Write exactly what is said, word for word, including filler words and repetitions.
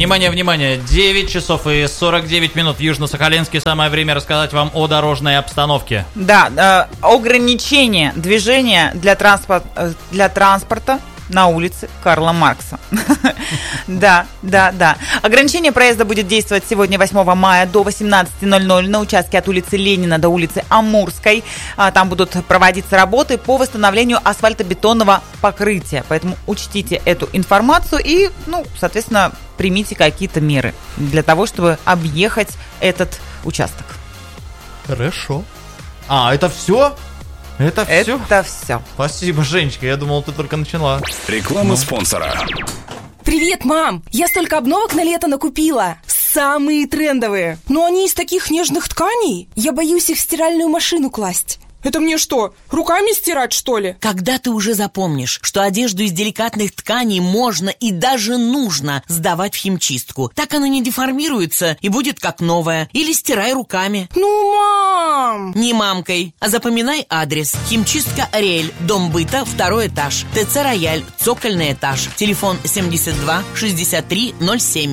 Внимание, внимание, девять часов и сорок девять минут в Южно-Сахалинске. Самое время рассказать вам о дорожной обстановке. Да, э, ограничение движения для, транспорт, э, для транспорта на улице Карла Маркса. Да, да, да. Ограничение проезда будет действовать сегодня, восьмого мая, до восемнадцати ноль-ноль на участке от улицы Ленина до улицы Амурской. Там будут проводиться работы по восстановлению асфальтобетонного покрытия. Поэтому учтите эту информацию и, ну, соответственно, примите какие-то меры для того, чтобы объехать этот участок. Хорошо. А, это все? Это все? Это все. Спасибо, Женечка, я думал, ты только начала. Реклама ну. спонсора. Привет, мам! Я столько обновок на лето накупила. Самые трендовые. Но они из таких нежных тканей. Я боюсь их в стиральную машину класть. Это мне что, руками стирать, что ли? Когда ты уже запомнишь, что одежду из деликатных тканей можно и даже нужно сдавать в химчистку, так она не деформируется и будет как новая. Или стирай руками. Ну, мам! Не мамкой, а запоминай адрес. Химчистка Ариэль, дом быта, второй этаж. ТЦ Рояль, цокольный этаж. Телефон семьдесят два шестьдесят три ноль семь.